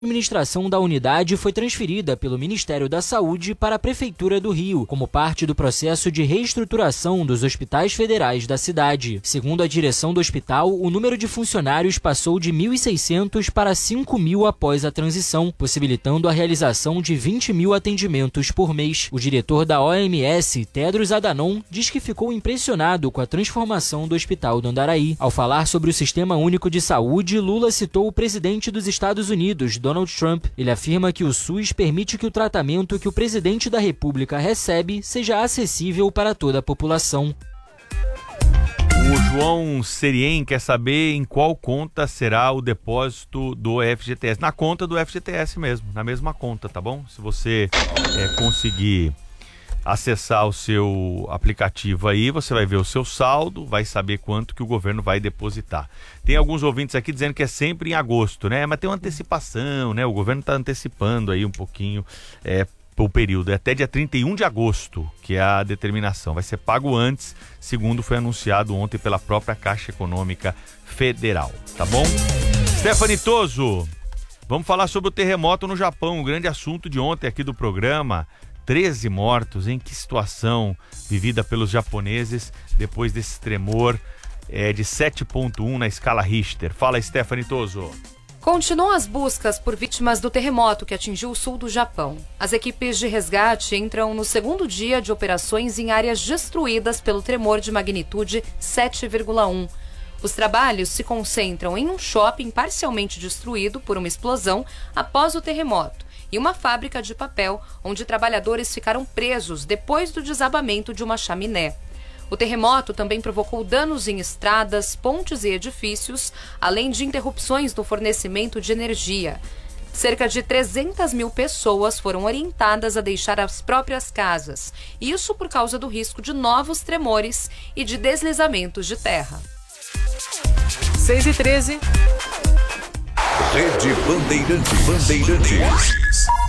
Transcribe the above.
A administração da unidade foi transferida pelo Ministério da Saúde para a Prefeitura do Rio, como parte do processo de reestruturação dos hospitais federais da cidade. Segundo a direção do hospital, o número de funcionários passou de 1.600 para 5.000 após a transição, possibilitando a realização de 20.000 atendimentos por mês. O diretor da OMS, Tedros Adhanom, diz que ficou impressionado com a transformação do Hospital do Andaraí. Ao falar sobre o Sistema Único de Saúde, Lula citou o presidente dos Estados Unidos, Donald Trump. Ele afirma que o SUS permite que o tratamento que o presidente da República recebe seja acessível para toda a população. O João Serien quer saber em qual conta será o depósito do FGTS. Na conta do FGTS mesmo, na mesma conta, tá bom? Se você conseguir acessar o seu aplicativo aí, você vai ver o seu saldo, vai saber quanto que o governo vai depositar. Tem alguns ouvintes aqui dizendo que é sempre em agosto, né? Mas tem uma antecipação, né? O governo está antecipando aí um pouquinho o período. É até dia 31 de agosto que é a determinação. Vai ser pago antes, segundo foi anunciado ontem pela própria Caixa Econômica Federal, tá bom? Stephanie Toso, vamos falar sobre o terremoto no Japão, o grande assunto de ontem aqui do programa. 13 mortos, em que situação vivida pelos japoneses depois desse tremor de 7.1 na escala Richter. Fala, Stephanie Toso. Continuam as buscas por vítimas do terremoto que atingiu o sul do Japão. As equipes de resgate entram no segundo dia de operações em áreas destruídas pelo tremor de magnitude 7,1. Os trabalhos se concentram em um shopping parcialmente destruído por uma explosão após o terremoto e uma fábrica de papel onde trabalhadores ficaram presos depois do desabamento de uma chaminé. O terremoto também provocou danos em estradas, pontes e edifícios, além de interrupções no fornecimento de energia. Cerca de 300.000 pessoas foram orientadas a deixar as próprias casas, isso por causa do risco de novos tremores e de deslizamentos de terra. 6h13. Rede Bandeirantes.